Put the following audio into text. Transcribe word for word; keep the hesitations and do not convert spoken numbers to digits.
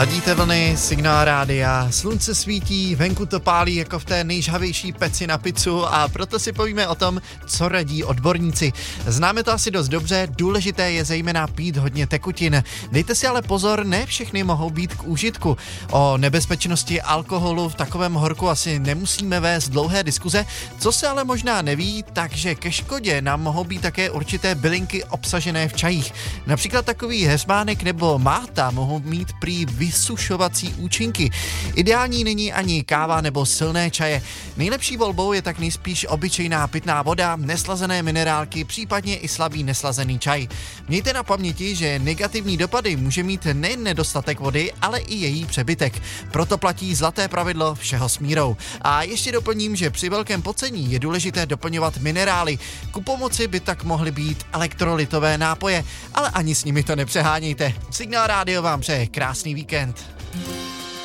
Ladíte vlny, Signál rádia, slunce svítí, venku to pálí jako v té nejžhavější peci na pizzu a proto si povíme o tom, co radí odborníci. Známe to asi dost dobře, důležité je zejména pít hodně tekutin. Dejte si ale pozor, ne všechny mohou být k užitku. O nebezpečnosti alkoholu v takovém horku asi nemusíme vést dlouhé diskuze, co se ale možná neví, takže ke škodě nám mohou být také určité bylinky obsažené v čajích. Například takový heřmánek nebo máta mohou mít prý vysušovací účinky. Ideální není ani káva nebo silné čaje. Nejlepší volbou je tak nejspíš obyčejná pitná voda, neslazené minerálky, případně i slabý neslazený čaj. Mějte na paměti, že negativní dopady může mít nejen nedostatek vody, ale i její přebytek. Proto platí zlaté pravidlo všeho s mírou. A ještě doplním, že při velkém pocení je důležité doplňovat minerály. Ku pomoci by tak mohly být elektrolytové nápoje, ale ani s nimi to nepřehánějte. Signál rádio vám přeje krásný víkend.